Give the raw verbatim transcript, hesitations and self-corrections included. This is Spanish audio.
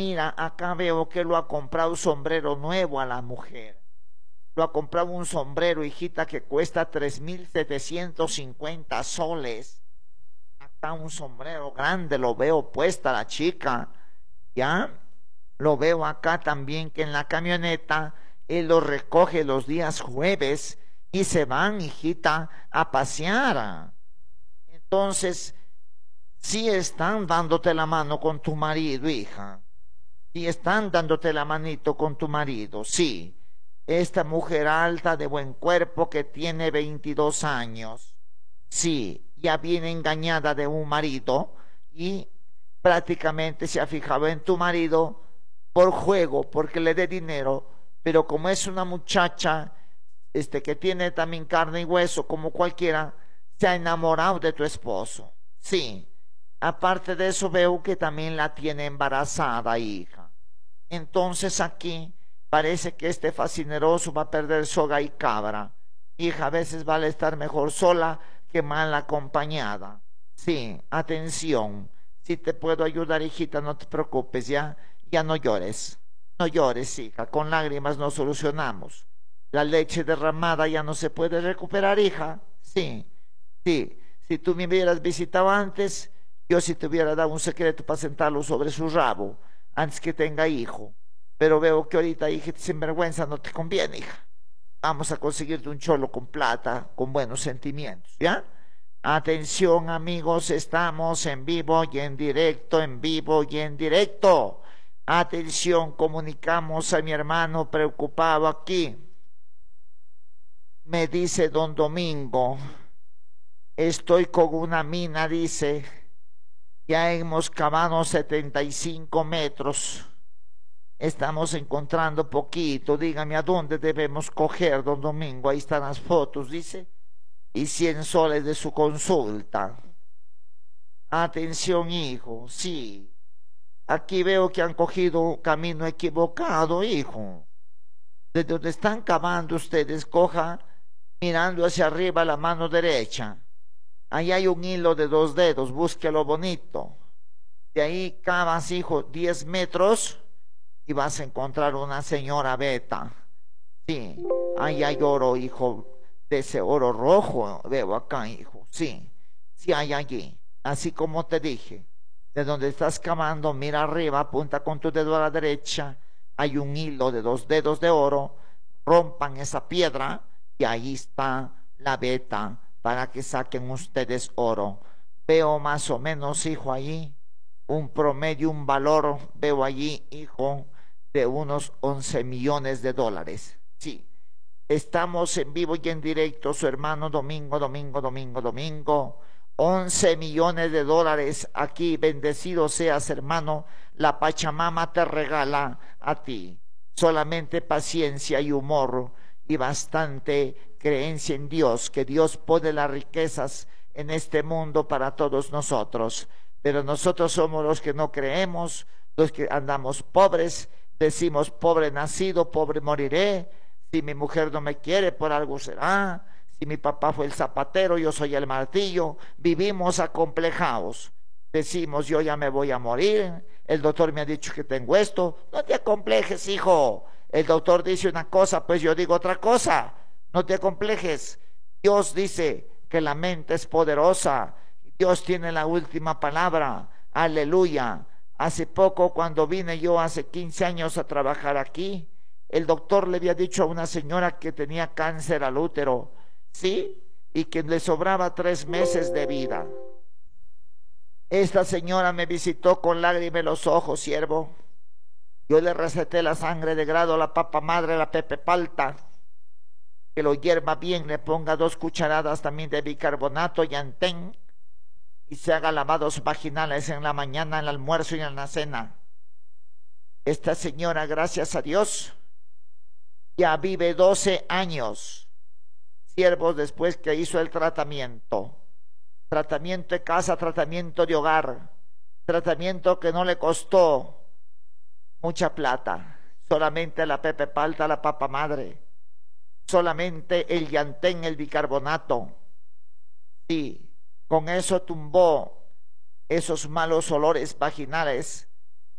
Mira, acá veo que lo ha comprado un sombrero nuevo a la mujer. Lo ha comprado un sombrero, hijita, que cuesta tres mil setecientos cincuenta soles. Acá un sombrero grande, lo veo puesta la chica. ¿Ya? Lo veo acá también que en la camioneta él lo recoge los días jueves y se van, hijita, a pasear. Entonces, sí están dándote la mano con tu marido, hija. Sí están dándote la manito con tu marido, sí. Esta mujer alta de buen cuerpo que tiene veintidós años, sí, ya viene engañada de un marido y prácticamente se ha fijado en tu marido por juego, porque le dé dinero, pero como es una muchacha este, que tiene también carne y hueso como cualquiera, se ha enamorado de tu esposo, sí. Aparte de eso veo que también la tiene embarazada, hija. Entonces aquí parece que este fascineroso va a perder soga y cabra. Hija, a veces vale estar mejor sola que mal acompañada. Sí, atención. Si te puedo ayudar, hijita, no te preocupes, ya, ya no llores. No llores, hija, con lágrimas no solucionamos. La leche derramada ya no se puede recuperar, hija. Sí, sí. Si tú me hubieras visitado antes, yo sí te hubiera dado un secreto para sentarlo sobre su rabo, antes que tenga hijo. Pero veo que ahorita, hija, sin vergüenza no te conviene, hija. Vamos a conseguirte un cholo con plata, con buenos sentimientos, ¿ya? Atención, amigos, estamos en vivo y en directo, en vivo y en directo. Atención, comunicamos a mi hermano preocupado aquí. Me dice don Domingo, estoy con una mina, dice, ya hemos cavado setenta y cinco metros. Estamos encontrando poquito. Dígame a dónde debemos coger, don Domingo. Ahí están las fotos, dice. Y cien soles de su consulta. Atención, hijo. Sí. Aquí veo que han cogido camino equivocado, hijo. De donde están cavando ustedes, coja mirando hacia arriba la mano derecha. Ahí hay un hilo de dos dedos. Búsquelo bonito. De ahí cavas, hijo, diez metros. Y vas a encontrar una señora Beta. Sí, ahí hay oro, hijo, de ese oro rojo, veo acá, hijo. Sí, sí hay allí. Así como te dije, de donde estás cavando, mira arriba, apunta con tu dedo a la derecha, hay un hilo de dos dedos de oro, rompan esa piedra y ahí está la Beta para que saquen ustedes oro. Veo más o menos, hijo, allí un promedio, un valor, veo allí, hijo, de unos once millones de dólares. Sí, estamos en vivo y en directo, su hermano Domingo, Domingo, Domingo, Domingo. once millones de dólares aquí, bendecido seas, hermano. La Pachamama te regala a ti. Solamente paciencia y humor y bastante creencia en Dios, que Dios pone las riquezas en este mundo para todos nosotros. Pero nosotros somos los que no creemos, los que andamos pobres, decimos pobre nacido, pobre moriré, si mi mujer no me quiere por algo será, si mi papá fue el zapatero, yo soy el martillo, vivimos acomplejados, decimos yo ya me voy a morir, el doctor me ha dicho que tengo esto, no te acomplejes, hijo, el doctor dice una cosa, pues yo digo otra cosa, no te acomplejes, Dios dice que la mente es poderosa, Dios tiene la última palabra, aleluya. Hace poco, cuando vine yo hace quince años a trabajar aquí, el doctor le había dicho a una señora que tenía cáncer al útero, ¿sí? Y que le sobraba tres meses de vida. Esta señora me visitó con lágrimas en los ojos, siervo. Yo le receté la sangre de grado, la papa madre, la pepe palta, que lo hierva bien, le ponga dos cucharadas también de bicarbonato y antén, y se haga lavados vaginales en la mañana, en el almuerzo y en la cena. Esta señora, gracias a Dios, ya vive doce años, siervos, después que hizo el tratamiento. Tratamiento de casa, tratamiento de hogar, tratamiento que no le costó mucha plata, solamente la pepe palta, la papa madre, solamente el llantén, el bicarbonato. Sí, con eso tumbó esos malos olores vaginales